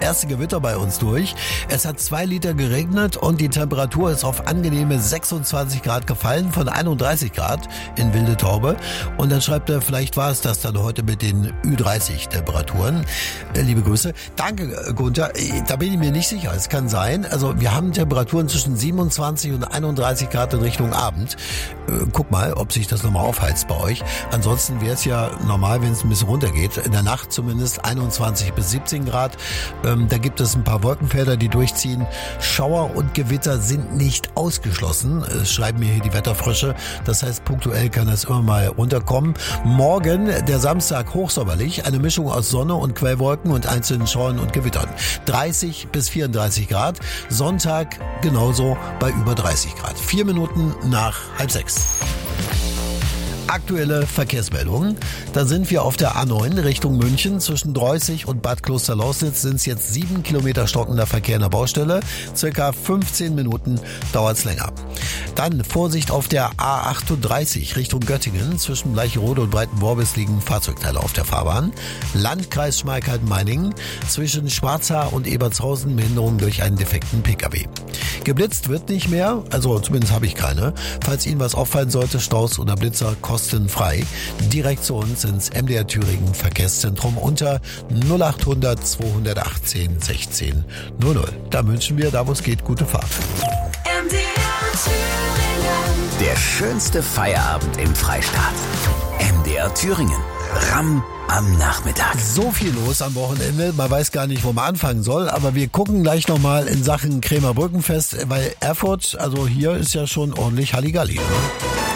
erste Gewitter bei uns durch. Es hat 2 Liter geregnet und die Temperatur ist auf angenehme 26 Grad gefallen von 31 Grad in Wilde Taube. Und dann schreibt er, vielleicht war es das dann heute mit den Ü30 Temperaturen. Liebe Grüße. Danke, Gunther. Da bin ich mir nicht sicher. Es kann sein. Also wir haben Temperaturen zwischen 27 und 31 Grad in Richtung Abend. Guck mal, ob sich das nochmal aufheizt bei euch. Ansonsten wäre es ja normal, wenn es ein bisschen runtergeht. In der Nacht zumindest 21 bis 17 Grad. Da gibt es ein paar Wolkenfelder, die durchziehen. Schauer und Gewitter sind nicht ausgeschlossen. Schreiben mir hier die Wetterfrösche. Das heißt, punktuell kann das immer mal runterkommen. Morgen, der Samstag, hochsommerlich. Eine Mischung aus Sonne und Quellwolken und einzelnen Schauern und Gewittern. 30 bis 34 Grad. Sonntag genauso bei über 30 Grad. 4 Minuten nach 5:30. Aktuelle Verkehrsmeldungen. Da sind wir auf der A9 Richtung München. Zwischen Dreußig und Bad Klosterlausnitz sind es jetzt 7 Kilometer stockender Verkehr in der Baustelle. Circa 15 Minuten dauert es länger. Dann Vorsicht auf der A38 Richtung Göttingen. Zwischen Bleicherode und Breitenworbis liegen Fahrzeugteile auf der Fahrbahn. Landkreis Schmalkalden-Meiningen. Zwischen Schwarzhaar und Ebertshausen Behinderung durch einen defekten Pkw. Geblitzt wird nicht mehr, also zumindest habe ich keine. Falls Ihnen was auffallen sollte, Staus oder Blitzer kostenfrei. Direkt zu uns ins MDR Thüringen Verkehrszentrum unter 0800 218 16 00. Da wünschen wir, da wo es geht, gute Fahrt. MDR Thüringen. Der schönste Feierabend im Freistaat. MDR Thüringen. Ramm am Nachmittag. So viel los am Wochenende, man weiß gar nicht, wo man anfangen soll, aber wir gucken gleich nochmal in Sachen Krämer Brückenfest, weil Erfurt, also hier ist ja schon ordentlich Halligalli. Ne?